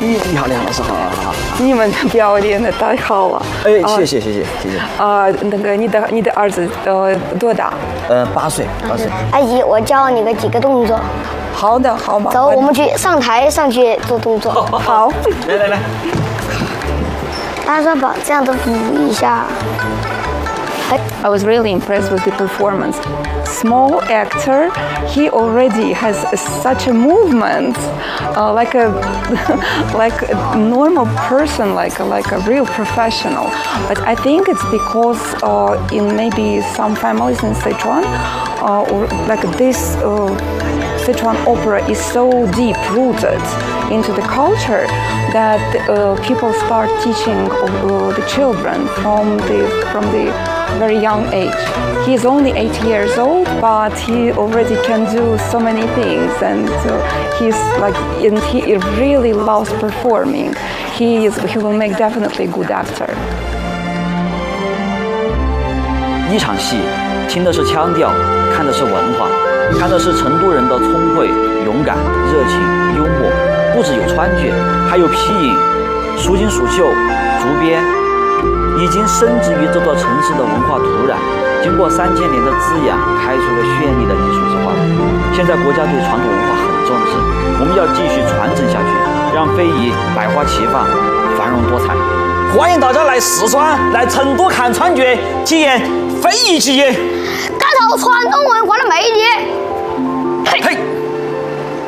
你好，老师好。 你们表演的太好了。 哎，谢谢。 那个你的儿子多大 ？8岁。 阿姨，我教你几个动作。 好的，好吗？ 走，我们去上台上去做动作。 好。 来。 大家把这样子扶一下。 I was really impressed with the performance. Small actor, he already has such a movement, like a normal person, like a real professional. But I think it's because in maybe some families in Sichuan, or like this Sichuan opera is so deep rooted into the culture that people start teaching the children from the very young age. He is only 8 years old, but he already can do so many things, and he really loves performing. He will make definitely a good actor. 一场戏，听的是腔调，看的是文化，看的是成都人的聪慧、勇敢、热情、幽默。不只有川剧，还有皮影、蜀锦蜀绣、竹编。已经深植于这座城市的文化土壤，经过3000年的滋养，开出了绚丽的艺术之花。现在国家对传统文化很重视，我们要继续传承下去，让非遗百花齐放，繁荣多彩。欢迎大家来四川、来成都看川剧，体验非遗技艺， 感受传统文化的魅力。 嘿。